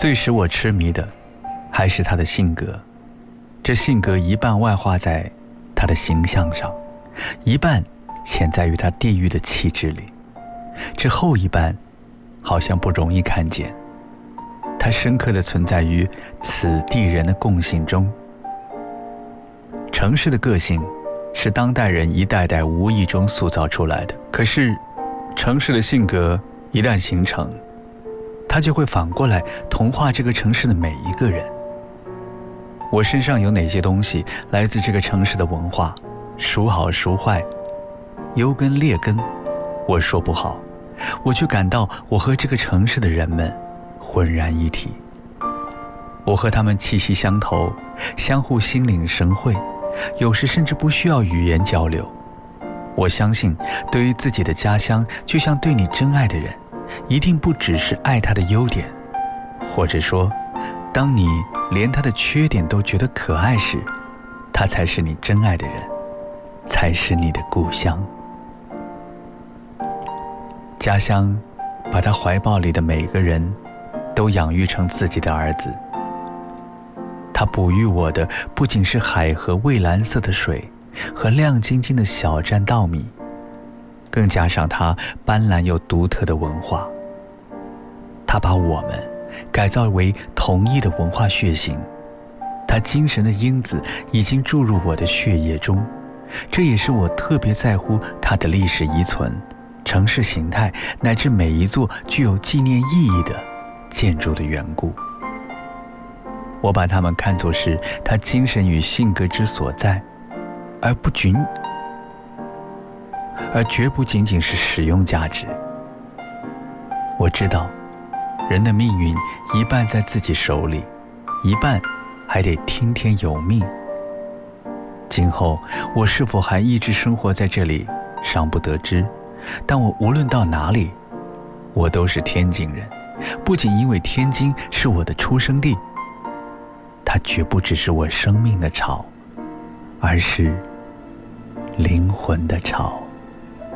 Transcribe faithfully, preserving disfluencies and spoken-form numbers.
最使我痴迷的还是他的性格，这性格一半外化在他的形象上，一半潜在于他地域的气质里，这后一半好像不容易看见，它深刻地存在于此地人的共性中。城市的个性是当代人一代代无意中塑造出来的，可是城市的性格一旦形成，它就会反过来同化这个城市的每一个人。我身上有哪些东西来自这个城市的文化，孰好孰坏，优根劣根，我说不好，我却感到我和这个城市的人们浑然一体。我和他们气息相投，相互心领神会，有时甚至不需要语言交流。我相信，对于自己的家乡，就像对你真爱的人，一定不只是爱他的优点，或者说，当你连他的缺点都觉得可爱时，他才是你真爱的人，才是你的故乡。家乡把他怀抱里的每个人都养育成自己的儿子，他哺育我的不仅是海河蔚蓝色的水和亮晶晶的小站稻米，更加上他斑斓又独特的文化。他把我们改造为统一的文化血型，他精神的因子已经注入我的血液中，这也是我特别在乎他的历史遗存、城市形态，乃至每一座具有纪念意义的建筑的缘故。我把它们看作是他精神与性格之所在，而不仅而绝不仅仅是使用价值。我知道人的命运一半在自己手里，一半还得听天由命。今后我是否还一直生活在这里尚不得知，但我无论到哪里，我都是天津人，不仅因为天津是我的出生地，它绝不只是我生命的巢，而是灵魂的巢。